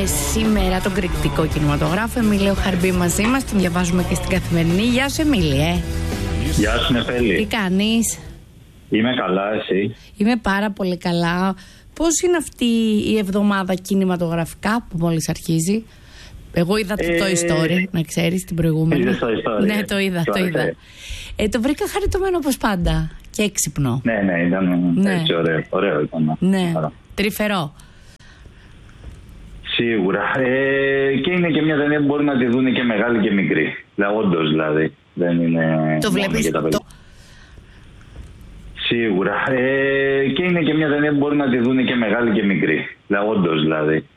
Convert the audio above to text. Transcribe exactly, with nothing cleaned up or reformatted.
σήμερα τον κριτικό κινηματογράφο Εμίλιο Χαρμπή μαζί μας. Τον διαβάζουμε και στην Καθημερινή. Γεια σου Εμίλιε. Γεια σου Νεφέλη. Τι κάνεις? Είμαι καλά, εσύ? Είμαι πάρα πολύ καλά. Πώς είναι αυτή η εβδομάδα κινηματογραφικά που μόλις αρχίζει? Εγώ είδα το Toy Story, να ξέρεις, την προηγούμενη. Είδες το Toy Story? Ναι, το είδα, το είδα. Ε, το βρήκα χαριτωμένο όπως πάντα και έξυπνο. Ναι, ναι, ήταν ναι. έτσι ωραίο, ωραίο ήταν. Ναι, άρα. Τρυφερό. Σίγουρα. Ε, και είναι και μια ταινία που μπορεί να τη δουν και μεγάλη και μικρή. Δηλαδή, όντως δηλαδή. Δεν είναι το βλέπεις το... Σίγουρα. Ε, και είναι και μια ταινία που μπορεί να τη δουν και μεγάλη και μικρή. Δηλαδή, όντως δηλαδή.